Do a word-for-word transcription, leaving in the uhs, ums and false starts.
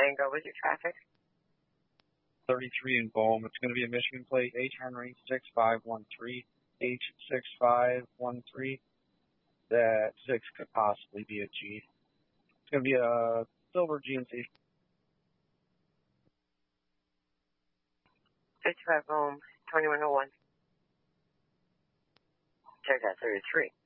And go with your traffic. thirty-three in Bohm. It's going to be a Michigan plate, H Henry six five one three, H six five one three. That six could possibly be a G. It's going to be a silver G M C. fifty-five Bohm, twenty-one oh one. Check out thirty-three.